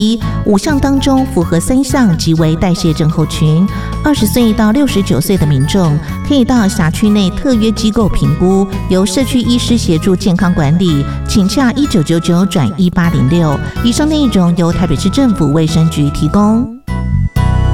5项当中符合3项即为代谢症候群。20岁到69岁的民众可以到辖区内特约机构评估，由社区医师协助健康管理，请洽1999转1806。以上内容由台北市政府卫生局提供。